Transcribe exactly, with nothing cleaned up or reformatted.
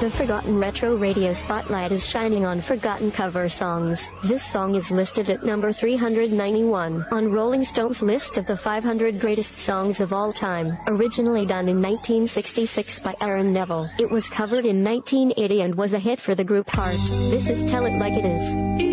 The Forgotten Retro Radio Spotlight is shining on forgotten cover songs. This song is listed at number three hundred ninety-one on Rolling Stone's list of the five hundred greatest songs of all time. Originally done in nineteen sixty-six by Aaron Neville, it was covered in nineteen eighty and was a hit for the group Heart. This is Tell It Like It Is.